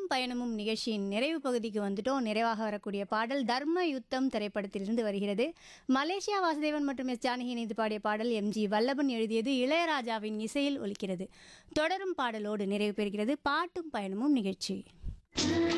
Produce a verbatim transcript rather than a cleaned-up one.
பயணமும் நிகழ்ச்சியின் நிறைவு பகுதிக்கு வந்துட்டோம். நிறைவாக வரக்கூடிய பாடல் தர்ம யுத்தம் திரைப்படத்திலிருந்து வருகிறது. மலேசியா வாசுதேவன் மற்றும் எஸ் ஜானகி இணைந்து பாடிய பாடல் எம்ஜி வல்லபன் எழுதியது, இளையராஜாவின் இசையில் ஒலிக்கிறது. தொடரும் பாடலோடு நிறைவு பெறுகிறது பாட்டும் பயணமும் நிகழ்ச்சி.